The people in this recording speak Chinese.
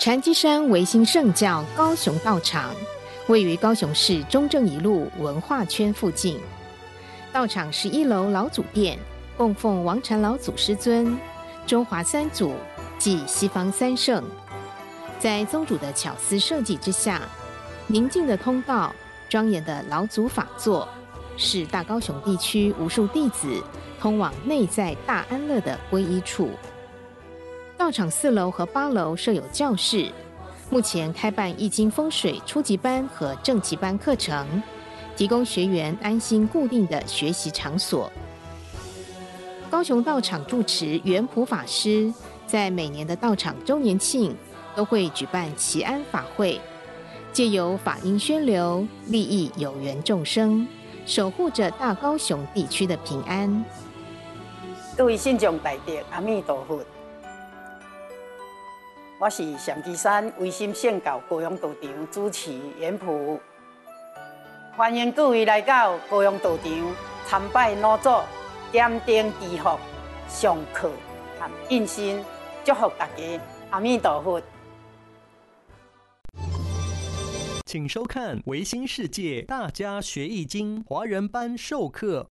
禅机山维新圣教高雄道场位于高雄市中正一路文化圈附近。道场是1楼老祖殿，供奉王禅老祖师尊、中华三祖及西方三圣。在宗主的巧思设计之下，宁静的通道、庄严的老祖法座，是大高雄地区无数弟子通往内在大安乐的皈依处。道场4楼和8楼设有教室，目前开办易经风水初级班和正期班课程，提供学员安心固定的学习场所。高雄道场住持圆普法师在每年的道场周年庆都会举办祈安法会，借由法音宣流，利益有缘众生，守护着大高雄地区的平安。 各位信众大德，阿弥陀佛。我是禅机山维新圣教高雄道场主持圆普，欢迎各位来到高雄道场参拜老祖，点灯祈福、上课和印心，祝福大家，阿弥陀佛。 请收看《维新世界大家学易经》华人班授课。